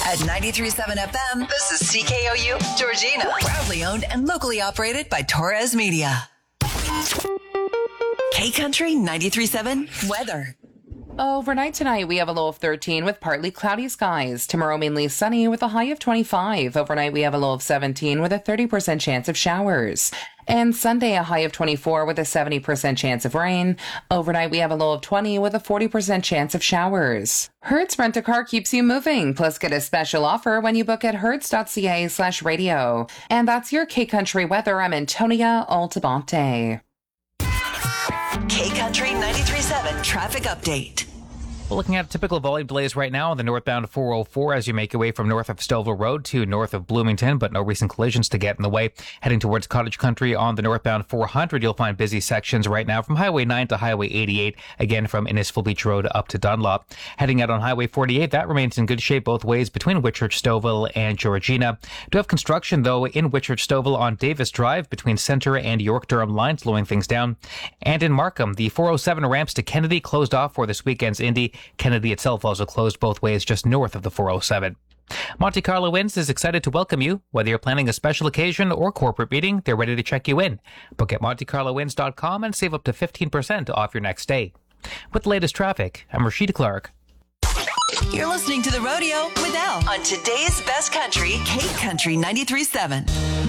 At 93.7 FM, this is CKOU, Georgina. Proudly owned and locally operated by Torres Media. K-Country 93.7 weather. Overnight tonight, we have a low of 13 with partly cloudy skies. Tomorrow, mainly sunny with a high of 25. Overnight, we have a low of 17 with a 30% chance of showers. And Sunday, a high of 24 with a 70% chance of rain. Overnight, we have a low of 20 with a 40% chance of showers. Hertz Rent-A-Car keeps you moving. Plus, get a special offer when you book at hertz.ca/radio. And that's your K-Country weather. I'm Antonia Altabonte. K-Country 93.7 traffic update. Looking at typical volume delays right now on the northbound 404 as you make your way from north of Stouffville Road to north of Bloomington, but no recent collisions to get in the way. Heading towards Cottage Country on the northbound 400, you'll find busy sections right now from Highway 9 to Highway 88, again from Innisfil Beach Road up to Dunlop. Heading out on Highway 48, that remains in good shape both ways between Whitchurch, Stouffville, and Georgina. Do have construction, though, in Whitchurch, Stouffville on Davis Drive between Centre and York Durham lines, slowing things down. And in Markham, the 407 ramps to Kennedy closed off for this weekend's Indy. Kennedy itself also closed both ways just north of the 407. Monte Carlo Inns is excited to welcome you. Whether you're planning a special occasion or corporate meeting, they're ready to check you in. Book at MonteCarloInns.com and save up to 15% off your next stay. With the latest traffic, I'm Rashida Clark. You're listening to The Rodeo with Elle on today's best country, K-Country 93.7.